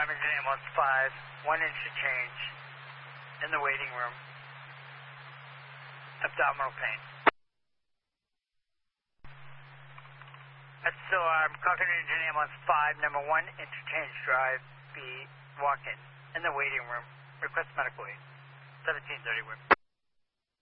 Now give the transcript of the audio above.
Engine Ambulance 5, 1 interchange in the waiting room. Abdominal pain. That's still Concord Engine Ambulance 5, number 1 interchange drive, B, walk-in the waiting room. Request medical aid. 1731.